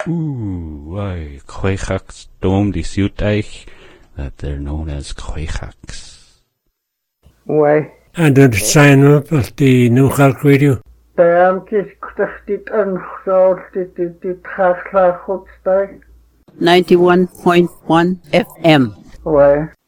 Why, Quayhacks dome the Suteich, that they're known as Quayhacks. Why? And then sign up at the New York Radio. Beamkis krachtit angeschaut, dit graag goed 91.1 FM. Why?